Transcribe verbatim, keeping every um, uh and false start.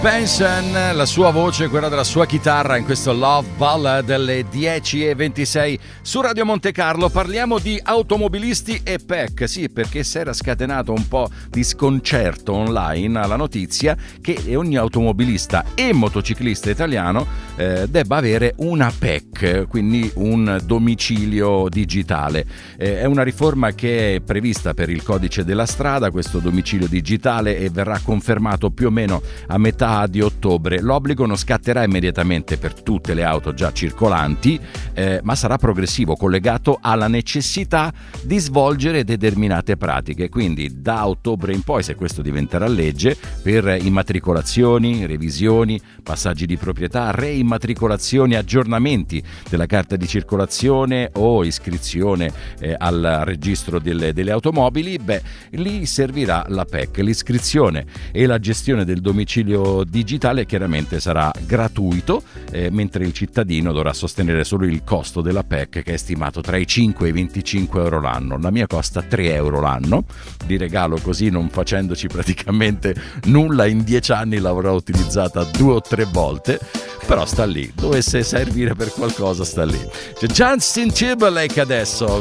Benson, la sua voce, quella della sua chitarra in questo Love Ballad delle dieci e ventisei su Radio Monte Carlo. Parliamo di automobilisti e P E C, sì, perché si era scatenato un po' di sconcerto online alla notizia che ogni automobilista e motociclista italiano eh, debba avere una P E C, quindi un domicilio digitale. Eh, è una riforma che è prevista per il codice della strada, questo domicilio digitale, e verrà confermato più o meno a metà di ottobre. L'obbligo non scatterà immediatamente per tutte le auto già circolanti, eh, ma sarà progressivo, collegato alla necessità di svolgere determinate pratiche. Quindi da ottobre in poi, se questo diventerà legge, per immatricolazioni, revisioni, passaggi di proprietà, reimmatricolazioni, aggiornamenti della carta di circolazione o iscrizione eh, al registro delle, delle automobili, beh, lì servirà la P E C. L'iscrizione e la gestione del domicilio digitale chiaramente sarà gratuito, eh, mentre il cittadino dovrà sostenere solo il costo della P E C, che è stimato tra i cinque e i venticinque euro l'anno. La mia costa tre euro l'anno di regalo, così non facendoci praticamente nulla in dieci anni l'avrò utilizzata due o tre volte, però sta lì, dovesse servire per qualcosa sta lì. C'è Justin Timberlake adesso